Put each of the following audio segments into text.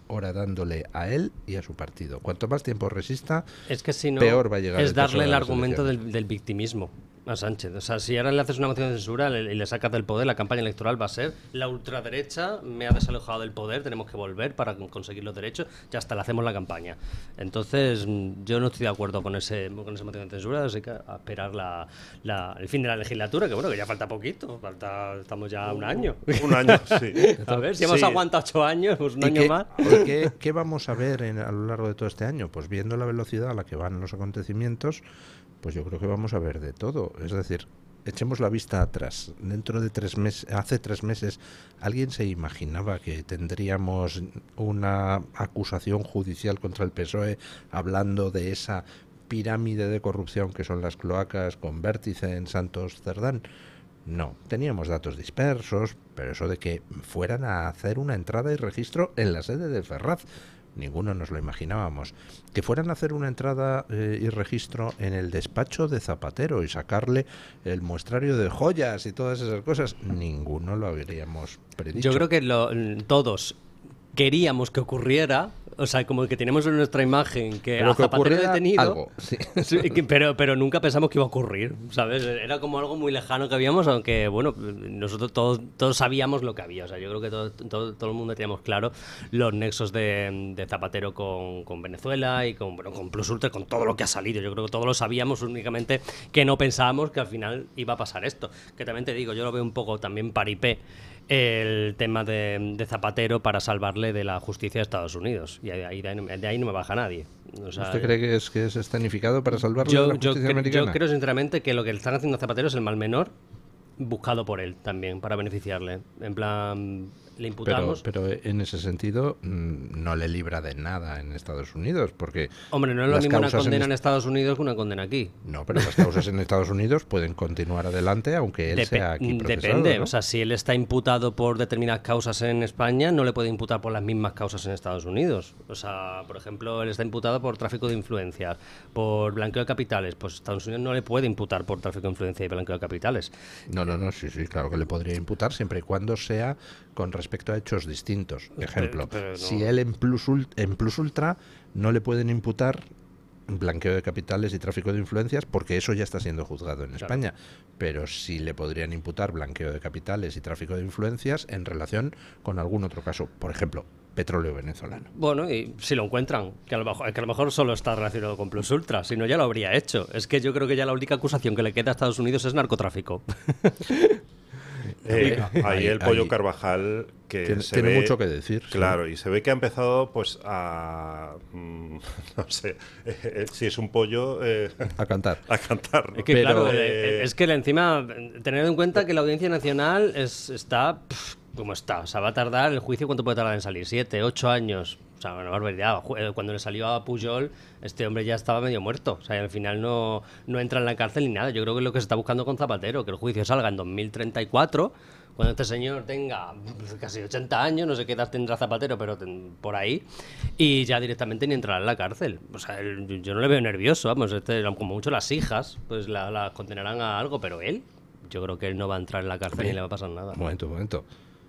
hora dándole a él y a su partido. Cuanto más tiempo resista, es que si no, peor va a llegar es el caso darle de el las argumento elecciones. del victimismo a Sánchez. O sea, si ahora le haces una moción de censura y le sacas del poder, la campaña electoral va a ser: la ultraderecha me ha desalojado del poder, tenemos que volver para conseguir los derechos, ya hasta le hacemos la campaña. Entonces, yo no estoy de acuerdo con esa moción de censura, así que a esperar el fin de la legislatura, que bueno, que ya falta poquito, estamos ya a un año. Un año, sí. A ver, si hemos Sí. aguantado 8 años, pues un ¿Y año más. qué vamos a ver a lo largo de todo este año? Pues viendo la velocidad a la que van los acontecimientos, pues yo creo que vamos a ver de todo. Es decir, echemos la vista atrás. Dentro de 3 meses, hace 3 meses, ¿alguien se imaginaba que tendríamos una acusación judicial contra el PSOE hablando de esa pirámide de corrupción que son las cloacas con vértice en Santos Cerdán? No, teníamos datos dispersos, pero eso de que fueran a hacer una entrada y registro en la sede de Ferraz, ninguno nos lo imaginábamos. Que fueran a hacer una entrada y registro en el despacho de Zapatero y sacarle el muestrario de joyas y todas esas cosas, ninguno lo habríamos predicho. Yo creo que todos queríamos que ocurriera, o sea, como que tenemos en nuestra imagen que pero a que Zapatero ocurriera detenido, algo, sí. sí, pero nunca pensamos que iba a ocurrir, ¿sabes? Era como algo muy lejano que habíamos, aunque, bueno, nosotros todos sabíamos lo que había. O sea, yo creo que todo el mundo teníamos claro los nexos de Zapatero con Venezuela y con Plus Ultra, con todo lo que ha salido. Yo creo que todos lo sabíamos, únicamente que no pensábamos que al final iba a pasar esto. Que también te digo, yo lo veo un poco también paripé el tema de Zapatero para salvarle de la justicia de Estados Unidos. Y de ahí no me baja nadie. O sea, ¿Usted cree que es escenificado para salvarle de la justicia americana? yo creo sinceramente que lo que le están haciendo a Zapatero es el mal menor buscado por él también, para beneficiarle. En plan, le imputamos... Pero en ese sentido no le libra de nada en Estados Unidos, porque... Hombre, no es lo las mismo una causas condena en Estados Unidos que una condena aquí. No, pero las causas en Estados Unidos pueden continuar adelante aunque él sea aquí procesado, Depende, ¿no? o sea, si él está imputado por determinadas causas en España, no le puede imputar por las mismas causas en Estados Unidos. O sea, por ejemplo, él está imputado por tráfico de influencias, por blanqueo de capitales. Pues Estados Unidos no le puede imputar por tráfico de influencia y blanqueo de capitales. No, sí, claro que le podría imputar siempre y cuando sea con respecto a hechos distintos. Ejemplo, pero no. si él en Plus Ultra no le pueden imputar blanqueo de capitales y tráfico de influencias porque eso ya está siendo juzgado en España, pero sí le podrían imputar blanqueo de capitales y tráfico de influencias en relación con algún otro caso, por ejemplo, petróleo venezolano. Bueno, y si lo encuentran, que a lo mejor solo está relacionado con Plus Ultra, si no ya lo habría hecho. Es que yo creo que ya la única acusación que le queda a Estados Unidos es narcotráfico. Ahí el Pollo Carvajal que tiene mucho que decir. Claro, sí. y se ve que ha empezado pues a no sé si es un pollo a cantar. A cantar, ¿no? Es que claro, es que encima tener en cuenta que la Audiencia Nacional está como está. O sea, va a tardar el juicio, ¿cuánto puede tardar en salir? 7, 8 años. O sea, una barbaridad. Cuando le salió a Pujol, este hombre ya estaba medio muerto. O sea, al final no entra en la cárcel ni nada. Yo creo que es lo que se está buscando con Zapatero, que el juicio salga en 2034, cuando este señor tenga casi 80 años, no sé qué edad tendrá Zapatero, pero por ahí, y ya directamente ni entrará en la cárcel. O sea, yo no le veo nervioso, vamos, como mucho las hijas, pues la condenarán a algo, pero él, yo creo que él no va a entrar en la cárcel ni le va a pasar nada. Momento.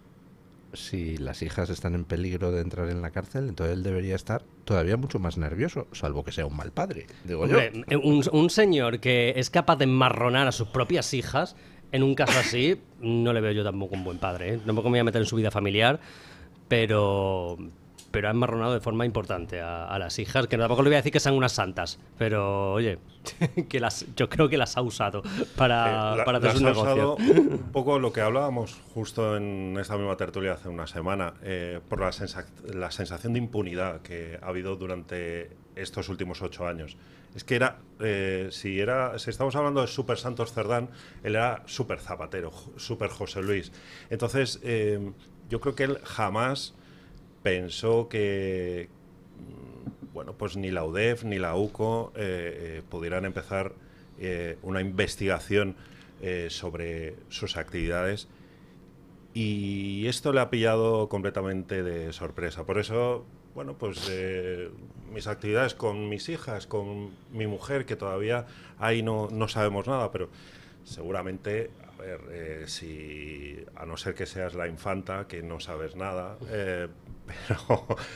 Si las hijas están en peligro de entrar en la cárcel, entonces él debería estar todavía mucho más nervioso, salvo que sea un mal padre, digo. Hombre, yo. Un señor que es capaz de enmarronar a sus propias hijas, en un caso así, no le veo yo tampoco un buen padre, ¿eh? Tampoco me voy a meter en su vida familiar, pero ha enmarronado de forma importante a las hijas, que tampoco le voy a decir que sean unas santas, pero oye, yo creo que las ha usado para hacer su negocio. Un poco lo que hablábamos justo en esta misma tertulia hace una semana, por la sensación de impunidad que ha habido durante estos últimos 8 años. Es que si estamos hablando de Super Santos Cerdán, él era Super Zapatero, Super José Luis. Entonces, yo creo que él jamás pensó que pues ni la UDEF ni la UCO pudieran empezar una investigación sobre sus actividades, y esto le ha pillado completamente de sorpresa. Por eso, pues mis actividades con mis hijas, con mi mujer, que todavía ahí no sabemos nada, pero seguramente, a ver, si a no ser que seas la infanta, que no sabes nada,